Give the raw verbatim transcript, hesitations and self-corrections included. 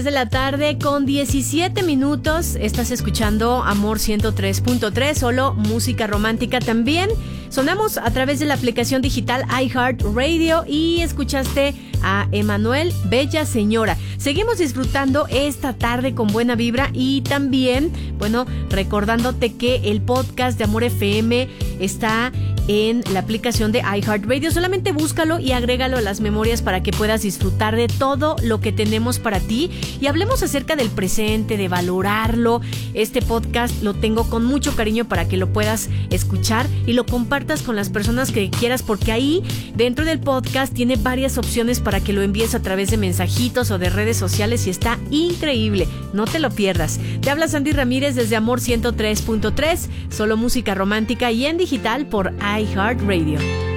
De la tarde con diecisiete minutos. Estás escuchando Amor ciento tres punto tres, solo música romántica. También sonamos a través de la aplicación digital iHeartRadio y escuchaste a Emanuel, Bella Señora. Seguimos disfrutando esta tarde con buena vibra y también, bueno, recordándote que el podcast de Amor F M está en la aplicación de iHeartRadio. Solamente búscalo y agrégalo a las memorias para que puedas disfrutar de todo lo que tenemos para ti y hablemos acerca del presente, de valorarlo. Este podcast lo tengo con mucho cariño para que lo puedas escuchar y lo compartas con las personas que quieras, porque ahí dentro del podcast tiene varias opciones para que lo envíes a través de mensajitos o de redes sociales y está increíble. No te lo pierdas. Te habla Sandy Ramírez desde Amor ciento tres punto tres, solo música romántica y en digital por iHeartRadio.